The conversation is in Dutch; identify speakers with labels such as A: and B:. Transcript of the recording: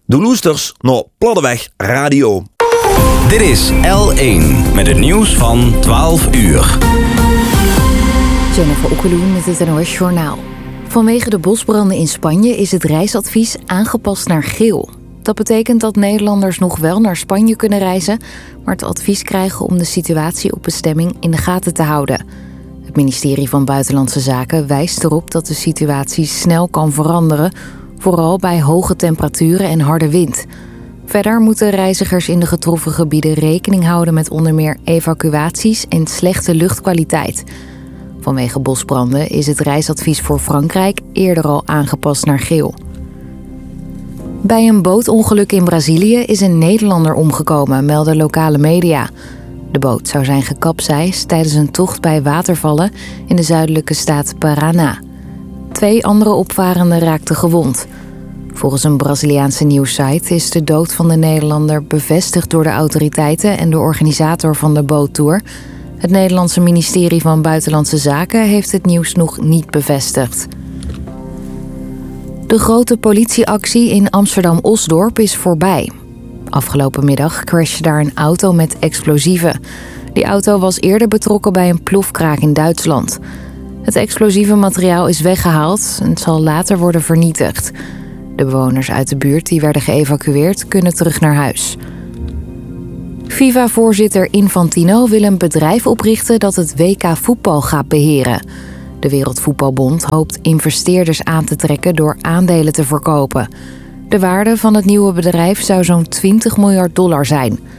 A: De Loesters naar Platteweg Radio.
B: Dit is L1 met het nieuws van 12 uur.
C: Jennifer Okkeloen met het NOS Journaal. Vanwege de bosbranden in Spanje is het reisadvies aangepast naar geel. Dat betekent dat Nederlanders nog wel naar Spanje kunnen reizen, maar het advies krijgen om de situatie op bestemming in de gaten te houden. Het ministerie van Buitenlandse Zaken wijst erop dat de situatie snel kan veranderen, vooral bij hoge temperaturen en harde wind. Verder moeten reizigers in de getroffen gebieden rekening houden met onder meer evacuaties en slechte luchtkwaliteit. Vanwege bosbranden is het reisadvies voor Frankrijk eerder al aangepast naar geel. Bij een bootongeluk in Brazilië is een Nederlander omgekomen, melden lokale media. De boot zou zijn gekapseist tijdens een tocht bij watervallen in de zuidelijke staat Paraná. 2 andere opvarenden raakten gewond. Volgens een Braziliaanse nieuwssite is de dood van de Nederlander bevestigd door de autoriteiten en de organisator van de boottour. Het Nederlandse ministerie van Buitenlandse Zaken heeft het nieuws nog niet bevestigd. De grote politieactie in Amsterdam-Osdorp is voorbij. Afgelopen middag crashte daar een auto met explosieven. Die auto was eerder betrokken bij een plofkraak in Duitsland. Het explosieve materiaal is weggehaald en het zal later worden vernietigd. De bewoners uit de buurt die werden geëvacueerd kunnen terug naar huis. FIFA-voorzitter Infantino wil een bedrijf oprichten dat het WK voetbal gaat beheren. De Wereldvoetbalbond hoopt investeerders aan te trekken door aandelen te verkopen. De waarde van het nieuwe bedrijf zou zo'n $20 miljard zijn.